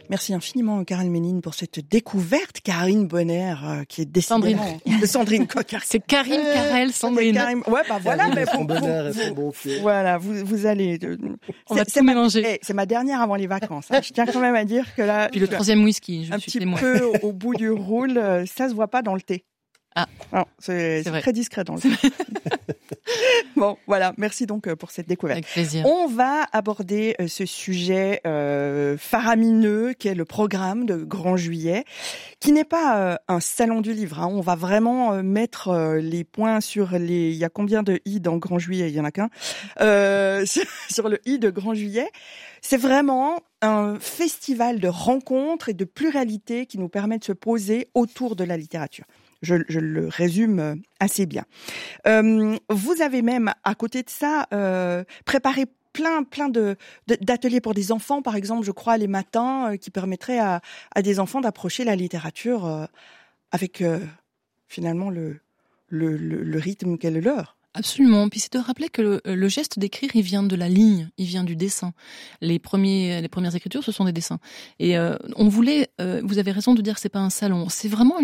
Merci infiniment, Karel Ménine, pour cette découverte. Karine Bonner, qui est décidément... Sandrine Coquart. C'est Karine, Karel, Sandrine. Ouais, bah voilà. Mais voilà, vous allez... On va tout mélanger. C'est ma dernière avant les vacances. Hein. Je tiens quand même à dire que là... Puis le troisième whisky, je un suis petit témoin. peu au bout du roule, ça se voit pas dans le thé. Ah, non, c'est très discret dans le thé. Bon, voilà. Merci donc pour cette découverte. Avec plaisir. On va aborder ce sujet faramineux qu'est le programme de Grand Juillet, qui n'est pas un salon du livre. Hein. On va vraiment mettre les points sur les... Il y a combien de i dans Grand Juillet ? Il y en a qu'un. Sur le i de Grand Juillet. C'est vraiment un festival de rencontres et de pluralité qui nous permet de se poser autour de la littérature. Je le résume assez bien. Vous avez même, à côté de ça, préparé plein d'ateliers pour des enfants, par exemple, je crois, les matins, qui permettraient à des enfants d'approcher la littérature avec, finalement, le rythme qu'elle est leur. Absolument. Puis c'est de rappeler que le geste d'écrire, il vient de la ligne, il vient du dessin. Les premières écritures, ce sont des dessins. Et on voulait, vous avez raison de dire que c'est pas un salon. C'est vraiment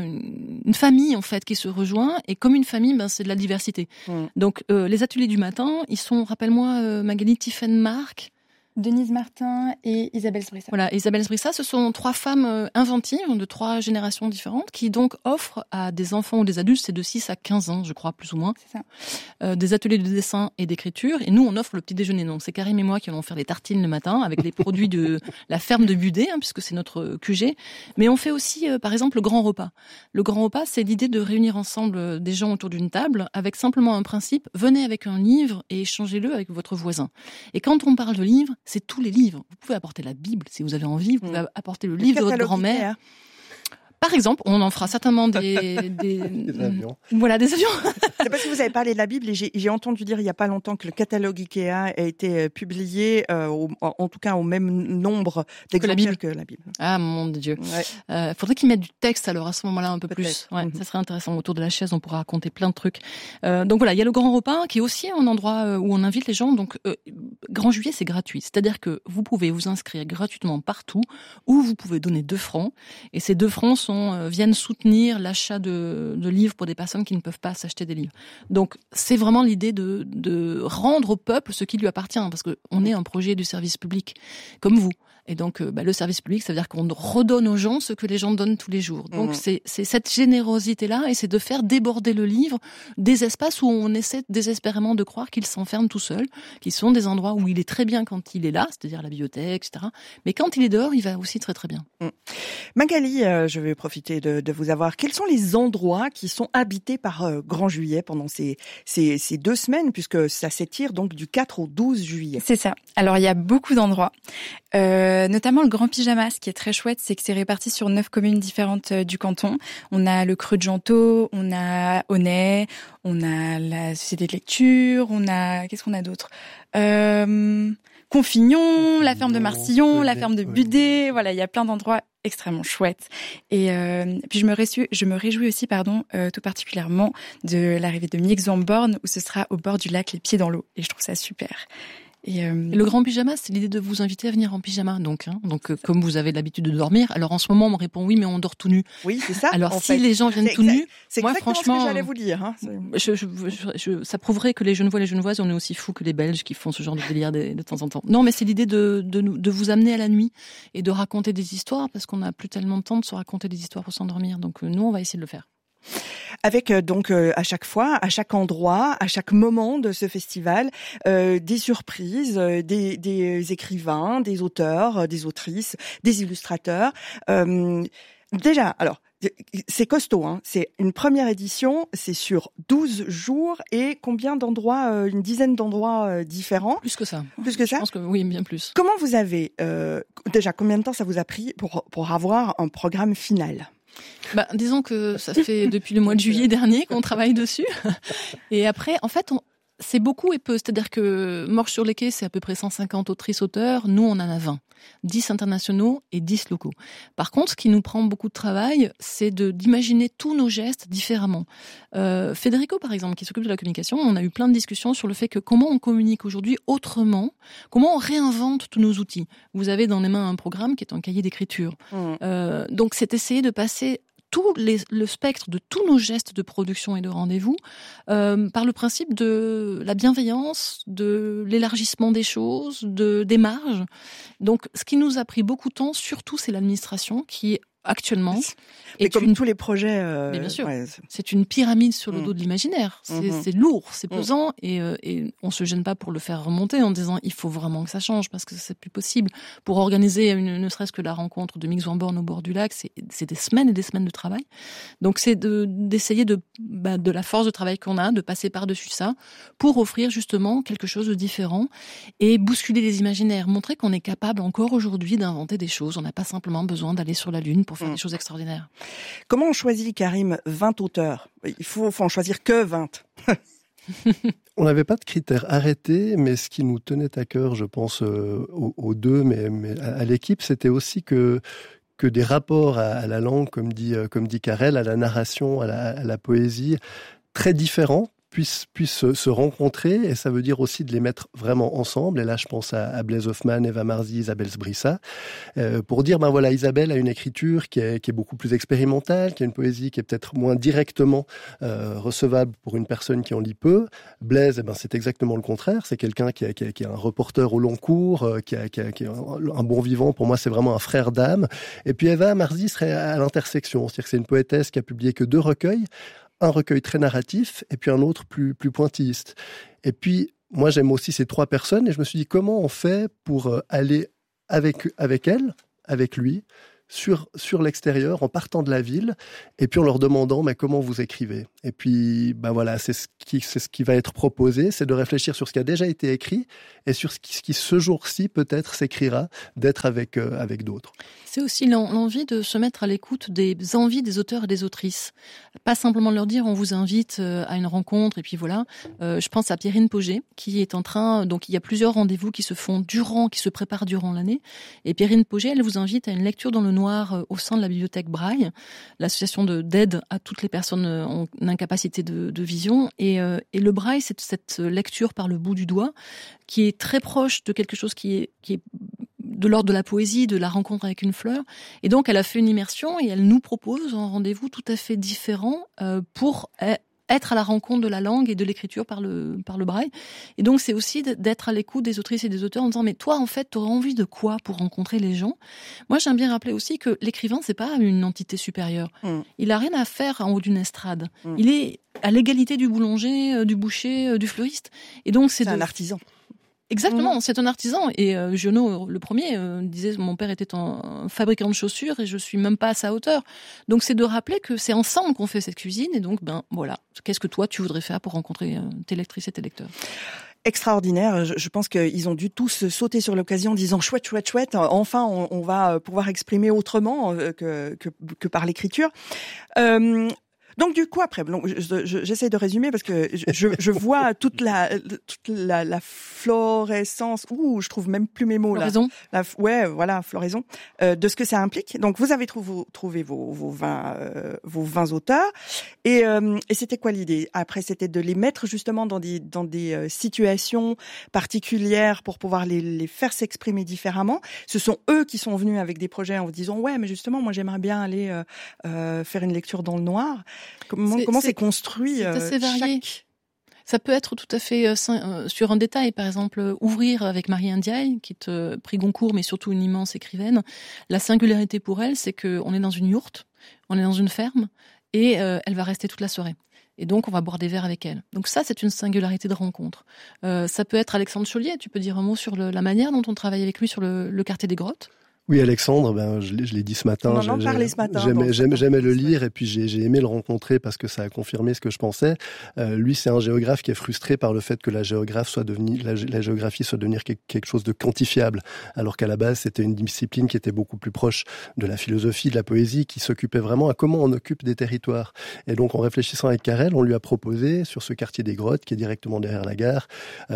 une famille en fait qui se rejoint. Et comme une famille, c'est de la diversité. Donc les ateliers du matin, ils sont, rappelle-moi, Magali Tiefenmark, Denise Martin et Isabelle Sbrissa. Voilà, Isabelle Sbrissa, ce sont 3 femmes inventives de 3 générations différentes qui donc offrent à des enfants ou des adultes, c'est de 6 à 15 ans, je crois, plus ou moins, c'est ça. Des ateliers de dessin et d'écriture. Et nous, on offre le petit déjeuner. Donc, c'est Karim et moi qui allons faire les tartines le matin avec les produits de la ferme de Budé, puisque c'est notre QG. Mais on fait aussi, par exemple, le grand repas. Le grand repas, c'est l'idée de réunir ensemble des gens autour d'une table avec simplement un principe. Venez avec un livre et échangez-le avec votre voisin. Et quand on parle de livres, c'est tous les livres. Vous pouvez apporter la Bible si vous avez envie. Vous pouvez apporter le livre de votre grand-mère. Par exemple, on en fera certainement des avions. Voilà, des avions. C'est parce que vous avez parlé de la Bible et j'ai entendu dire il y a pas longtemps que le catalogue Ikea a été publié, en tout cas au même nombre d'exemplaires que la Bible. Ah mon Dieu. Ouais. Faudrait qu'ils mettent du texte alors à ce moment-là un peu plus. Ouais, ça serait intéressant. Autour de la chaise, on pourra raconter plein de trucs. Donc voilà, il y a le grand repas qui est aussi un endroit où on invite les gens. Donc Grand Juillet, c'est gratuit. C'est-à-dire que vous pouvez vous inscrire gratuitement partout ou vous pouvez donner 2 francs. Et ces 2 francs viennent soutenir l'achat de livres pour des personnes qui ne peuvent pas s'acheter des livres. Donc, c'est vraiment l'idée de rendre au peuple ce qui lui appartient, parce qu'on est un projet du service public, comme vous. Et donc, le service public, ça veut dire qu'on redonne aux gens ce que les gens donnent tous les jours. Donc, c'est cette générosité-là, et c'est de faire déborder le livre des espaces où on essaie désespérément de croire qu'il s'enferme tout seul, qui sont des endroits où il est très bien quand il est là, c'est-à-dire la bibliothèque, etc. Mais quand il est dehors, il va aussi très très bien. Magali, je vais profiter de vous avoir. Quels sont les endroits qui sont habités par Grand Juillet pendant ces 2 semaines, puisque ça s'étire donc du 4 au 12 juillet? C'est ça. Alors, il y a beaucoup d'endroits. Notamment le Grand Pyjama. Ce qui est très chouette, c'est que c'est réparti sur 9 communes différentes du canton. On a le Creux de Gentot, on a Aunay, on a la Société de lecture, on a... Qu'est-ce qu'on a d'autre Confignon, la ferme de Marcillon, la ferme de Budé. Voilà, il y a plein d'endroits extrêmement chouettes. Et puis je me réjouis aussi, tout particulièrement de l'arrivée de Miexemborn, où ce sera au bord du lac, les pieds dans l'eau. Et je trouve ça super. Et le grand pyjama, c'est l'idée de vous inviter à venir en pyjama, donc comme vous avez l'habitude de dormir. Alors en ce moment, on me répond oui, mais on dort tout nu. Oui, c'est ça. Alors si les gens viennent tout nus, moi franchement, ce que j'allais vous dire. Hein. Ça prouverait que les Genevois et les Genevoises, on est aussi fous que les Belges qui font ce genre de délire de temps en temps. Non, mais c'est l'idée de vous amener à la nuit et de raconter des histoires, parce qu'on n'a plus tellement de temps de se raconter des histoires pour s'endormir. Donc nous, on va essayer de le faire. Avec donc à chaque fois, à chaque endroit, à chaque moment de ce festival, des surprises, des écrivains, des auteurs, des autrices, des illustrateurs. Déjà, alors, c'est costaud, hein. C'est une première édition, c'est sur 12 jours et combien d'endroits, une dizaine d'endroits différents. Plus que ça. Plus que ça? Je pense que oui, bien plus. Comment vous avez, déjà, combien de temps ça vous a pris pour avoir un programme final? Disons que ça fait depuis le mois de juillet dernier qu'on travaille dessus. Et après, en fait, c'est beaucoup et peu. C'est-à-dire que Morche sur les quais, c'est à peu près 150 autrices-auteurs. Nous, on en a 20. 10 internationaux et 10 locaux. Par contre, ce qui nous prend beaucoup de travail, c'est d'imaginer tous nos gestes différemment. Federico, par exemple, qui s'occupe de la communication, on a eu plein de discussions sur le fait que comment on communique aujourd'hui autrement, comment on réinvente tous nos outils. Vous avez dans les mains un programme qui est un cahier d'écriture. Donc, c'est essayer de passer le spectre de tous nos gestes de production et de rendez-vous par le principe de la bienveillance, de l'élargissement des choses, des marges. Donc, ce qui nous a pris beaucoup de temps, surtout, c'est l'administration qui actuellement. Et comme tous les projets. Mais bien sûr. Ouais. C'est une pyramide sur le dos de l'imaginaire. C'est lourd, c'est pesant et on se gêne pas pour le faire remonter en disant il faut vraiment que ça change parce que c'est plus possible. Pour organiser ne serait-ce que la rencontre de Mix Warborn au bord du lac, c'est des semaines et des semaines de travail. Donc c'est d'essayer de la force de travail qu'on a, de passer par-dessus ça pour offrir justement quelque chose de différent et bousculer les imaginaires, montrer qu'on est capable encore aujourd'hui d'inventer des choses. On n'a pas simplement besoin d'aller sur la Lune pour faire des choses extraordinaires. Comment on choisit, Karim, 20 auteurs ? Il faut en choisir que 20. On n'avait pas de critères arrêtés, mais ce qui nous tenait à cœur, je pense, aux deux, mais à l'équipe, c'était aussi que des rapports à la langue, comme dit Karel, à la narration, à la poésie, très différents, puissent se rencontrer, et ça veut dire aussi de les mettre vraiment ensemble. Et là, je pense à Blaise Hoffman, Eva Marzy, Isabelle Sbrissa, pour dire, Isabelle a une écriture qui est beaucoup plus expérimentale, qui a une poésie qui est peut-être moins directement recevable pour une personne qui en lit peu. Blaise, c'est exactement le contraire. C'est quelqu'un qui est un reporter au long cours, qui est un bon vivant. Pour moi, c'est vraiment un frère d'âme. Et puis Eva Marzy serait à l'intersection. C'est-à-dire que c'est une poétesse qui a publié que 2 recueils. Un recueil très narratif et puis un autre plus pointilliste. Et puis, moi, j'aime aussi ces 3 personnes et je me suis dit, comment on fait pour aller avec elle, avec lui, sur l'extérieur, en partant de la ville, et puis en leur demandant comment vous écrivez. Et puis, c'est ce qui va être proposé, c'est de réfléchir sur ce qui a déjà été écrit et sur ce qui ce jour-ci peut-être s'écrira, d'être avec d'autres. C'est aussi l'envie de se mettre à l'écoute des envies des auteurs et des autrices. Pas simplement leur dire on vous invite à une rencontre et puis voilà. Je pense à Pierrine Pauget qui est en train, donc il y a plusieurs rendez-vous qui se préparent durant l'année. Et Pierrine Pauget, elle vous invite à une lecture dans le noir au sein de la bibliothèque Braille, l'association d'aide à toutes les personnes en incapacité de vision. Et le Braille, c'est cette lecture par le bout du doigt qui est très proche de quelque chose qui est de l'ordre de la poésie, de la rencontre avec une fleur. Et donc, elle a fait une immersion et elle nous propose un rendez-vous tout à fait différent pour être à la rencontre de la langue et de l'écriture par le braille. Et donc, c'est aussi d'être à l'écoute des autrices et des auteurs en disant, mais toi, en fait, t'aurais envie de quoi pour rencontrer les gens ? Moi, j'aime bien rappeler aussi que l'écrivain, c'est pas une entité supérieure. Il a rien à faire en haut d'une estrade. Il est à l'égalité du boulanger, du boucher, du fleuriste. Et donc, c'est un artisan. Exactement, c'est un artisan. Et Giono, le premier, disait mon père était un fabricant de chaussures et je suis même pas à sa hauteur. Donc c'est de rappeler que c'est ensemble qu'on fait cette cuisine et donc voilà. Qu'est-ce que toi tu voudrais faire pour rencontrer tes lectrices et tes lecteurs ? Extraordinaire. Je pense qu'ils ont dû tous sauter sur l'occasion en disant chouette. Enfin, on va pouvoir exprimer autrement que par l'écriture. Donc du coup après, j'essaie de résumer parce que je vois toute la florescence. Je trouve même plus mes mots là. Floraison. Floraison de ce que ça implique. Donc vous avez trouvé vos 20 auteurs et c'était quoi l'idée ? Après c'était de les mettre justement dans des situations particulières pour pouvoir les faire s'exprimer différemment. Ce sont eux qui sont venus avec des projets en vous disant mais justement moi j'aimerais bien aller faire une lecture dans le noir. Comment c'est construit c'est assez varié. Ça peut être tout à fait sur un détail, par exemple, ouvrir avec Marie Ndiaye, qui est prix Goncourt, mais surtout une immense écrivaine. La singularité pour elle, c'est qu'on est dans une yourte, on est dans une ferme, et elle va rester toute la soirée. Et donc, on va boire des verres avec elle. Donc ça, c'est une singularité de rencontre. Ça peut être Alexandre Chaulier, tu peux dire un mot sur la manière dont on travaille avec lui sur le quartier des grottes. Oui, Alexandre, je l'ai dit ce matin. On en a parlé ce matin. J'aimais le lire et puis j'ai aimé le rencontrer parce que ça a confirmé ce que je pensais. Lui, c'est un géographe qui est frustré par le fait que la géographie soit devenir quelque chose de quantifiable, alors qu'à la base, c'était une discipline qui était beaucoup plus proche de la philosophie, de la poésie, qui s'occupait vraiment à comment on occupe des territoires. Et donc, en réfléchissant avec Carrel, on lui a proposé, sur ce quartier des Grottes, qui est directement derrière la gare,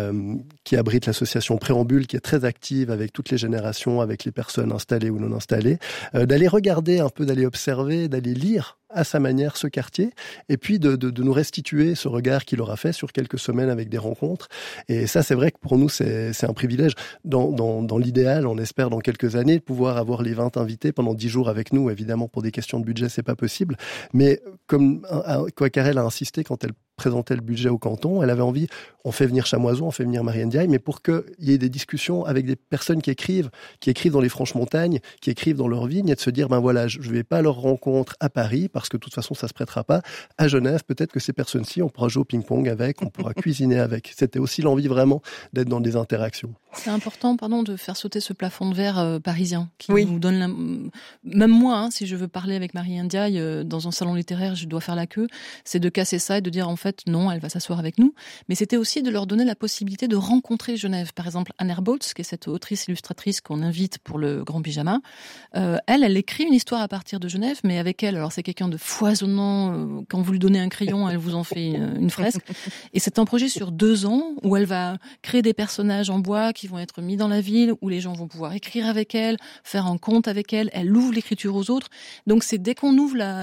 qui abrite l'association Préambule, qui est très active avec toutes les générations, avec les personnes installés ou non installés, d'aller regarder un peu, d'aller observer, d'aller lire à sa manière ce quartier, et puis de nous restituer ce regard qu'il aura fait sur quelques semaines avec des rencontres. Et ça, c'est vrai que pour nous, c'est un privilège. Dans l'idéal, on espère dans quelques années pouvoir avoir les 20 invités pendant 10 jours avec nous. Évidemment, pour des questions de budget, c'est pas possible. Mais comme Carrel a insisté quand elle présentait le budget au canton, elle avait envie, on fait venir Chamoiseau, on fait venir Marie Ndiaye, mais pour qu'il y ait des discussions avec des personnes qui écrivent dans les Franches-Montagnes, qui écrivent dans leur vigne, et de se dire, je vais pas à leur rencontre à Paris, parce que de toute façon, ça se prêtera pas. À Genève, peut-être que ces personnes-ci, on pourra jouer au ping-pong avec, on pourra cuisiner avec. C'était aussi l'envie vraiment d'être dans des interactions. C'est important, de faire sauter ce plafond de verre parisien, qui nous donne même moi, si je veux parler avec Marie Ndiaye dans un salon littéraire, je dois faire la queue, c'est de casser ça et de dire, en fait, non, elle va s'asseoir avec nous. Mais c'était aussi de leur donner la possibilité de rencontrer Genève. Par exemple, Anne Herbolz, qui est cette autrice illustratrice qu'on invite pour le Grand Pyjama, elle écrit une histoire à partir de Genève, mais avec elle, alors c'est quelqu'un de foisonnant, quand vous lui donnez un crayon, elle vous en fait une fresque. Et c'est un projet sur 2 ans où elle va créer des personnages en bois qui vont être mis dans la ville, où les gens vont pouvoir écrire avec elle, faire un conte avec elle. Elle ouvre l'écriture aux autres. Donc c'est dès qu'on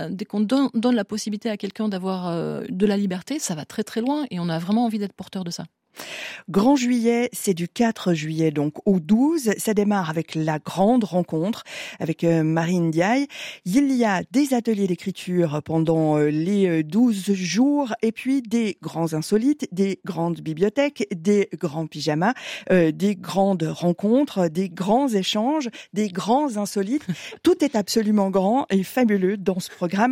donne la possibilité à quelqu'un d'avoir de la liberté, ça va très très loin et on a vraiment envie d'être porteur de ça. Grand Juillet, c'est du 4 juillet donc au 12. Ça démarre avec la grande rencontre avec Marie Ndiaye. Il y a des ateliers d'écriture pendant les 12 jours et puis des grands insolites, des grandes bibliothèques, des grands pyjamas, des grandes rencontres, des grands échanges, des grands insolites. Tout est absolument grand et fabuleux dans ce programme.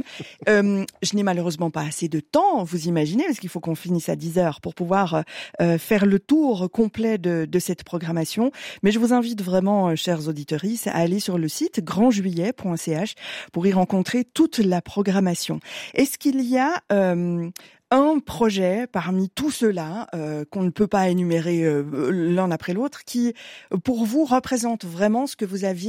Je n'ai malheureusement pas assez de temps, vous imaginez, parce qu'il faut qu'on finisse à 10h pour pouvoir faire le tour complet de cette programmation. Mais je vous invite vraiment, chers auditeurs, à aller sur le site grandjuillet.ch pour y rencontrer toute la programmation. Est-ce qu'il y a un projet parmi tout ceux-là qu'on ne peut pas énumérer l'un après l'autre qui, pour vous, représente vraiment ce que vous aviez